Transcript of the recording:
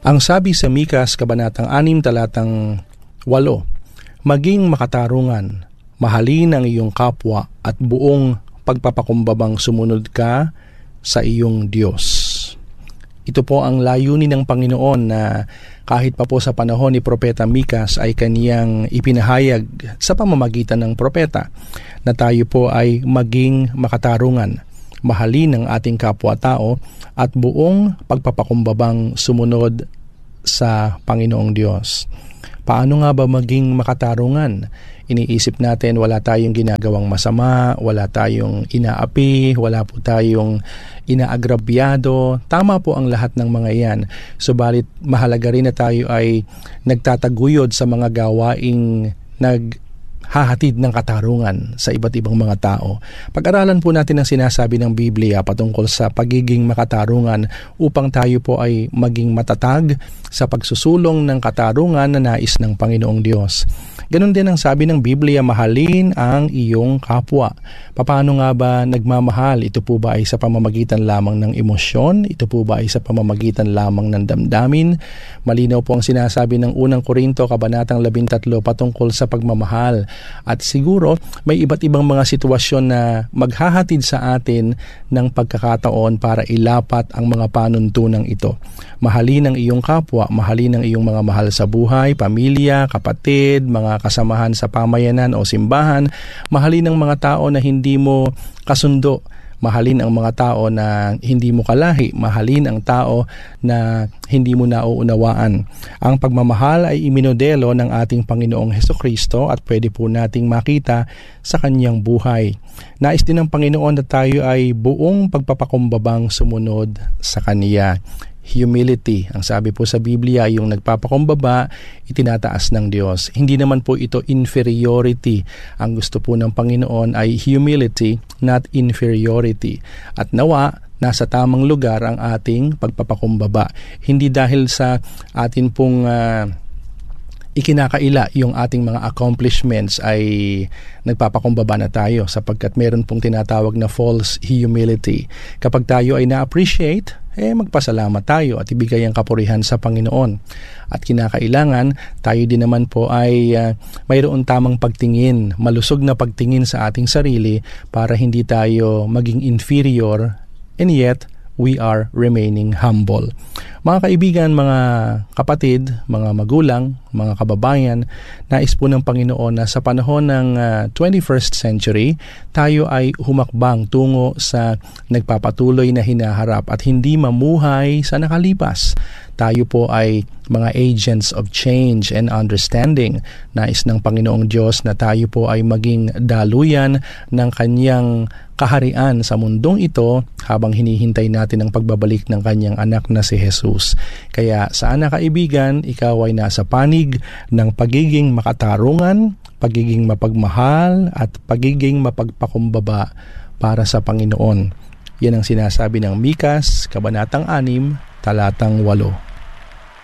Ang sabi sa Mikas, Kabanatang 6, talatang 8, maging makatarungan, mahalin ang iyong kapwa at buong pagpapakumbabang sumunod ka sa iyong Diyos. Ito po ang layunin ng Panginoon na kahit pa po sa panahon ni Propeta Mikas ay kaniyang ipinahayag sa pamamagitan ng propeta na tayo po ay maging makatarungan, mahalin ang ating kapwa-tao at buong pagpapakumbabang sumunod sa Panginoong Diyos. Paano nga ba maging makatarungan? Iniisip natin wala tayong ginagawang masama, wala tayong inaapi, wala po tayong inaagrabyado. Tama po ang lahat ng mga yan. Subalit mahalaga rin na tayo ay nagtataguyod sa mga gawaing naghahatid ng katarungan sa iba't ibang mga tao. Pag-aralan po natin ang sinasabi ng Biblia patungkol sa pagiging makatarungan upang tayo po ay maging matatag sa pagsusulong ng katarungan na nais ng Panginoong Diyos. Ganon din ang sabi ng Biblia, mahalin ang iyong kapwa. Paano nga ba nagmamahal? Ito po ba ay sa pamamagitan lamang ng emosyon? Ito po ba ay sa pamamagitan lamang ng damdamin? Malinaw po ang sinasabi ng unang Korinto, Kabanatang 13, patungkol sa pagmamahal. At siguro, may iba't ibang mga sitwasyon na maghahatid sa atin ng pagkakataon para ilapat ang mga panuntunang ito. Mahalin ang iyong kapwa, mahalin ang iyong mga mahal sa buhay, pamilya, kapatid, mga kasamahan sa pamayanan o simbahan, mahalin ang mga tao na hindi mo kasundo, mahalin ang mga tao na hindi mo kalahi, mahalin ang tao na hindi mo nauunawaan. Ang pagmamahal ay iminodelo ng ating Panginoong Hesukristo at pwede po nating makita sa kanyang buhay. Nais din ng Panginoon na tayo ay buong pagpapakumbabang sumunod sa Kaniya. Humility. Ang sabi po sa Biblia, yung nagpapakumbaba, itinataas ng Diyos. Hindi naman po ito inferiority. Ang gusto po ng Panginoon ay humility, not inferiority. At nawa, nasa tamang lugar ang ating pagpapakumbaba. Hindi dahil sa atin pong ikinakaila yung ating mga accomplishments ay nagpapakumbaba na tayo sapagkat meron pong tinatawag na false humility. Kapag tayo ay na-appreciate, magpasalamat tayo at ibigay ang kapurihan sa Panginoon. At kinakailangan, tayo din naman po ay mayroon tamang pagtingin, malusog na pagtingin sa ating sarili para hindi tayo maging inferior and yet we are remaining humble. Mga kaibigan, mga kapatid, mga magulang, mga kababayan, nais po ng Panginoon na sa panahon ng 21st century, tayo ay humakbang tungo sa nagpapatuloy na hinaharap at hindi mamuhay sa nakalipas. Tayo po ay mga agents of change and understanding. Nais ng Panginoong Diyos na tayo po ay maging daluyan ng Kanyang kaharian sa mundong ito habang hinihintay natin ang pagbabalik ng Kanyang anak na si Jesus. Kaya sana kaibigan, ikaw ay nasa panig ng pagiging makatarungan, pagiging mapagmahal at pagiging mapagpakumbaba para sa Panginoon. Yan ang sinasabi ng Mikas, Kabanatang 6, talatang 8.